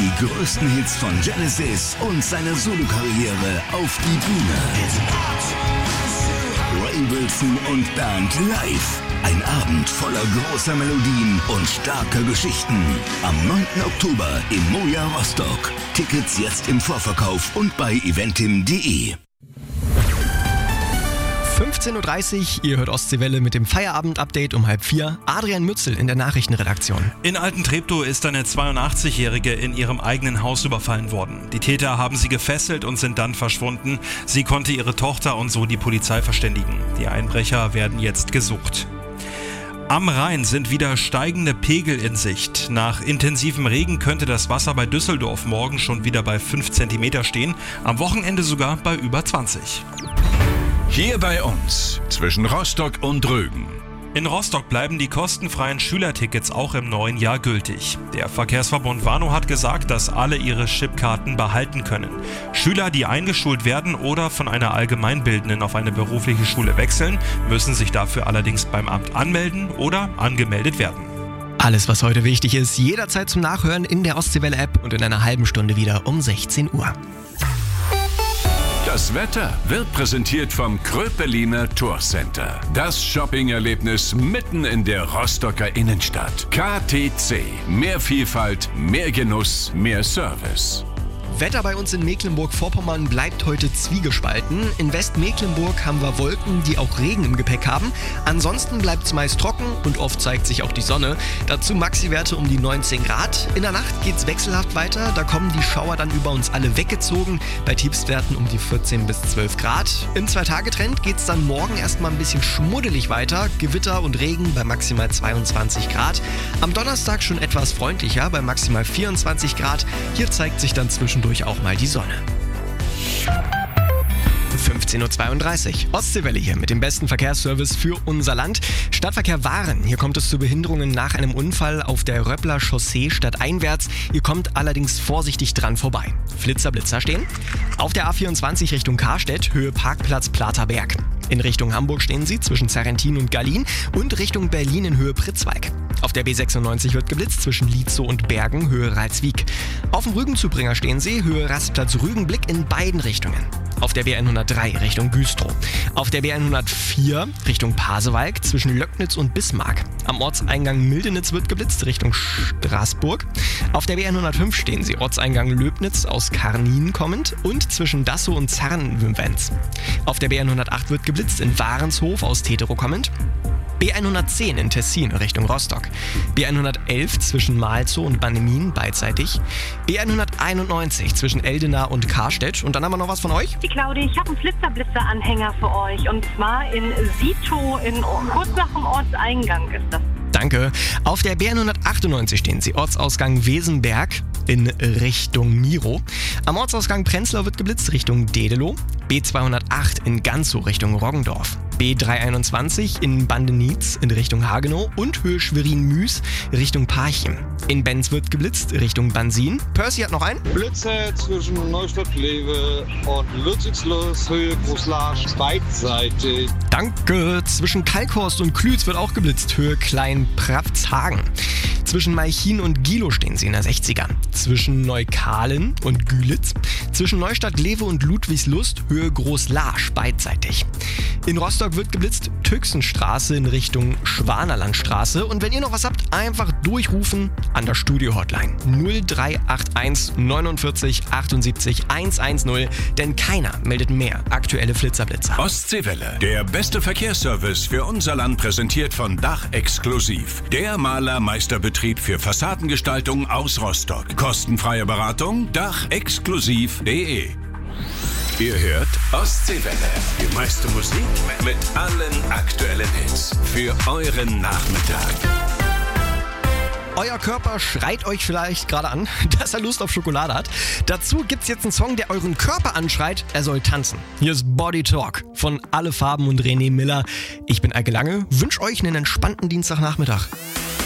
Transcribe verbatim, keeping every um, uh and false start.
die größten Hits von Genesis und seiner Solokarriere auf die Bühne. Ray Wilson und Band live. Ein Abend voller großer Melodien und starker Geschichten. Am neunten Oktober im Moja Rostock. Tickets jetzt im Vorverkauf und bei eventim punkt de. fünfzehn Uhr dreißig, ihr hört Ostseewelle mit dem Feierabend-Update um halb vier. Adrian Mützel in der Nachrichtenredaktion. In Altentreptow ist eine zweiundachtzig-Jährige in ihrem eigenen Haus überfallen worden. Die Täter haben sie gefesselt und sind dann verschwunden. Sie konnte ihre Tochter und so die Polizei verständigen. Die Einbrecher werden jetzt gesucht. Am Rhein sind wieder steigende Pegel in Sicht. Nach intensivem Regen könnte das Wasser bei Düsseldorf morgen schon wieder bei fünf Zentimeter stehen, am Wochenende sogar bei über zwanzig. Hier bei uns, zwischen Rostock und Rügen. In Rostock bleiben die kostenfreien Schülertickets auch im neuen Jahr gültig. Der Verkehrsverbund Warnow hat gesagt, dass alle ihre Chipkarten behalten können. Schüler, die eingeschult werden oder von einer allgemeinbildenden auf eine berufliche Schule wechseln, müssen sich dafür allerdings beim Amt anmelden oder angemeldet werden. Alles, was heute wichtig ist, jederzeit zum Nachhören in der Ostseewelle-App und in einer halben Stunde wieder um sechzehn Uhr. Das Wetter wird präsentiert vom Kröpeliner Tourcenter. Das Shopping-Erlebnis mitten in der Rostocker Innenstadt. K T C. Mehr Vielfalt, mehr Genuss, mehr Service. Wetter bei uns in Mecklenburg-Vorpommern bleibt heute zwiegespalten. In Westmecklenburg haben wir Wolken, die auch Regen im Gepäck haben. Ansonsten bleibt es meist trocken und oft zeigt sich auch die Sonne. Dazu Maxi-Werte um die neunzehn Grad. In der Nacht geht's wechselhaft weiter. Da kommen die Schauer dann über uns alle weggezogen. Bei Tiefstwerten um die vierzehn bis zwölf Grad. Im Zwei-Tage-Trend geht's dann morgen erstmal ein bisschen schmuddelig weiter. Gewitter und Regen bei maximal zweiundzwanzig Grad. Am Donnerstag schon etwas freundlicher bei maximal vierundzwanzig Grad. Hier zeigt sich dann zwischendurch auch mal die Sonne. fünfzehn Uhr zweiunddreißig. Ostseewelle hier mit dem besten Verkehrsservice für unser Land. Stadtverkehr Waren. Hier kommt es zu Behinderungen nach einem Unfall auf der Röppler Chaussee stadteinwärts. Ihr kommt allerdings vorsichtig dran vorbei. Flitzer, Blitzer stehen. Auf der A vierundzwanzig Richtung Karstedt, Höhe Parkplatz Platerberg. In Richtung Hamburg stehen sie zwischen Serrentin und Gallien und Richtung Berlin in Höhe Pritzwalk. Auf der B sechsundneunzig wird geblitzt zwischen Lietzow und Bergen, Höhe Ralswiek. Auf dem Rügenzubringer stehen sie, Höhe Rastplatz Rügenblick in beiden Richtungen. Auf der B hundertdrei Richtung Güstrow. Auf der B hundertvier Richtung Pasewalk zwischen Löcknitz und Bismarck. Am Ortseingang Mildenitz wird geblitzt Richtung Straßburg. Auf der B hundertfünf stehen sie, Ortseingang Löbnitz aus Karnin kommend und zwischen Dassow und Zarnwimwenz. Auf der B hundertacht wird geblitzt in Warenshof aus Teterow kommend. B hundertzehn in Tessin Richtung Rostock. B hundertelf zwischen Malzow und Bannemin beidseitig. B hunderteinundneunzig zwischen Eldena und Karstedt. Und dann haben wir noch was von euch. Die Claudia, ich habe einen Flitzerblitzer-Anhänger für euch. Und zwar in Sito, in, kurz nach dem Ortseingang ist das. Danke. Auf der B hundertachtundneunzig stehen sie, Ortsausgang Wesenberg in Richtung Miro. Am Ortsausgang Prenzlau wird geblitzt Richtung Dedelow. B zweihundertacht in Ganzow Richtung Roggendorf. B dreihunderteinundzwanzig in Bandenietz in Richtung Hagenow und Höhe Schwerin-Müs Richtung Parchim. In Benz wird geblitzt Richtung Bansin. Percy hat noch einen. Blitze zwischen Neustadt-Plewe und Lützigslust, Höhe Großlarsch, beidseitig. Danke. Zwischen Kalkhorst und Klütz wird auch geblitzt, Höhe Klein-Pravtshagen. Zwischen Malchin und Gilo stehen sie in der sechziger. Zwischen Neukalen und Gülitz. Zwischen Neustadt-Lewe und Ludwigslust, Höhe Großlarsch, beidseitig. In Rostock wird geblitzt Tüxenstraße in Richtung Schwanerlandstraße. Und wenn ihr noch was habt, einfach durchrufen an der Studio-Hotline null drei acht eins neunundvierzig achtundsiebzig hundertzehn, denn keiner meldet mehr aktuelle Flitzerblitzer. Ostseewelle, der beste Verkehrsservice für unser Land, präsentiert von Dach Exklusiv. Der Malermeisterbetrieb für Fassadengestaltung aus Rostock. Kostenfreie Beratung, dach exklusiv punkt de. Ihr hört Ostseewelle. Die meiste Musik mit allen aktuellen Hits für euren Nachmittag. Euer Körper schreit euch vielleicht gerade an, dass er Lust auf Schokolade hat. Dazu gibt's jetzt einen Song, der euren Körper anschreit, er soll tanzen. Hier ist Body Talk von Alle Farben und René Miller. Ich bin Eike Lange, wünsche euch einen entspannten Dienstagnachmittag.